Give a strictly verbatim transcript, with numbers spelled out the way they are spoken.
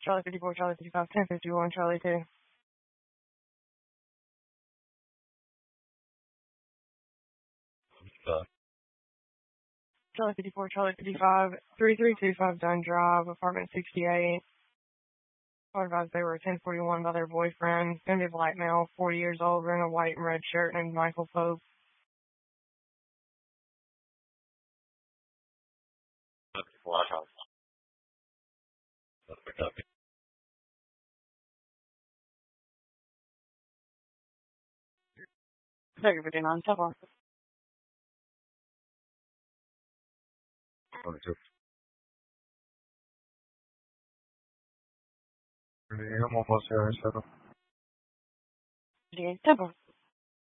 Charlie fifty-four, Charlie fifty-five, ten fifty-one, Charlie two. Uh, Charlie fifty-four, Charlie fifty-five, three three two five Dunn Drive, apartment sixty-eight. Advised they were ten forty-one by their boyfriend, gonna be a black male, forty years old, wearing a white and red shirt named Michael Pope. fifty-four, Charlie. Copy. Second fifty-nine, tough on. twenty-two. I'm almost there, so. fifty-eight, Temple.